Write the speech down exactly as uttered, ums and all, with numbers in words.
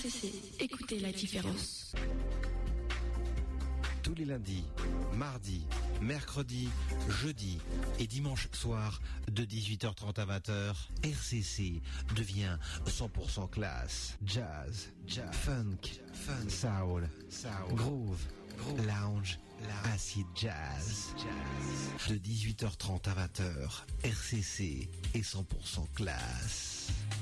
C C, écoutez la différence. Tous les lundis, mardis, mercredis, jeudis et dimanche soir de dix-huit heures trente à vingt heures, R C C devient cent pour cent classe. Jazz, jazz, funk, funk, soul, soul, groove, groove, lounge, lounge, acid jazz. jazz. De dix-huit heures trente à vingt heures, R C C est cent pour cent classe.